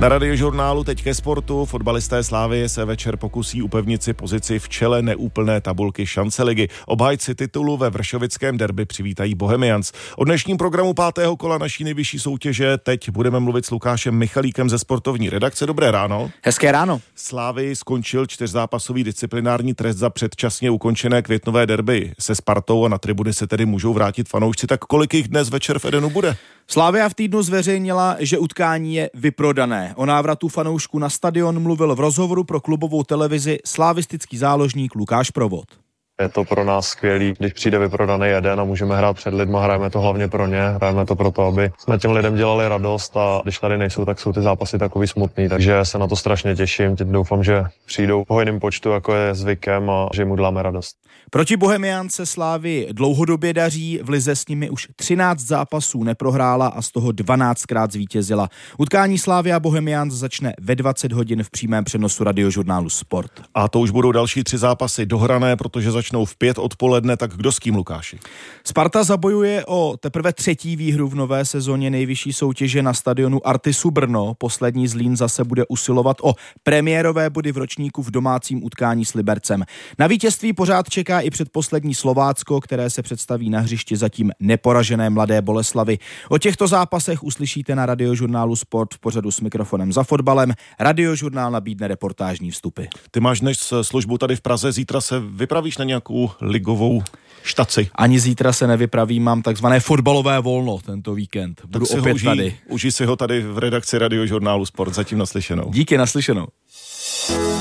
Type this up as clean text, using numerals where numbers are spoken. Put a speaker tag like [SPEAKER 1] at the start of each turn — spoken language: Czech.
[SPEAKER 1] Na Radiožurnálu teď ke sportu. Fotbalisté Slavie se večer pokusí upevnit si pozici v čele neúplné tabulky šance ligy. Obhájci titulu ve vršovickém derby přivítají Bohemians. O dnešním programu 5. kola naší nejvyšší soutěže teď budeme mluvit s Lukášem Michalíkem ze sportovní redakce. Dobré ráno.
[SPEAKER 2] Hezké ráno.
[SPEAKER 1] Slavii skončil 4zápasový disciplinární trest za předčasně ukončené květnové derby se Spartou a na tribuny se tedy můžou vrátit fanoušci. Tak kolik jich dnes večer v Edenu bude?
[SPEAKER 2] Slavia v týdnu zveřejnila, že utkání je vyprodané. O návratu fanoušků na stadion mluvil v rozhovoru pro klubovou televizi slavistický záložník Lukáš Provod.
[SPEAKER 3] Je to pro nás skvělý, když přijde vyprodaný jeden a můžeme hrát před lidma, hrajeme to hlavně pro ně, hrajeme to proto, aby jsme těm lidem dělali radost a když tady nejsou, tak jsou ty zápasy takový smutný, takže se na to strašně těším, teď doufám, že přijdou v hojném počtu, jako je zvykem a že jim uděláme radost.
[SPEAKER 2] Proti Bohemians se Slavii dlouhodobě daří, v lize s nimi už 13 zápasů neprohrála a z toho 12krát zvítězila. Utkání Slavia Bohemians začne ve 20 hodin v přímém přenosu Radiožurnálu Sport.
[SPEAKER 1] A to už budou další 3 zápasy dohrané, protože začnou v 5 odpoledne, tak kdo s kým, Lukáši?
[SPEAKER 2] Sparta zabojuje o teprve 3. výhru v nové sezóně nejvyšší soutěže na stadionu Artisu Brno. Poslední Zlín zase bude usilovat o premiérové body v ročníku v domácím utkání s Libercem. Na vítězství pořád čeká i předposlední Slovácko, které se představí na hřišti zatím neporažené Mladé Boleslavi. O těchto zápasech uslyšíte na Radiožurnálu Sport v pořadu S mikrofonem za fotbalem. Radiožurnál nabídne reportážní vstupy.
[SPEAKER 1] Ty máš dnes službu tady v Praze, zítra se vypravíš na nějakou ligovou štaci?
[SPEAKER 2] Ani zítra se nevypravím, mám takzvané fotbalové volno tento víkend. Budu opět tady.
[SPEAKER 1] Užij si ho tady v redakci Radiožurnálu Sport, zatím naslyšenou.
[SPEAKER 2] Díky, naslyšenou.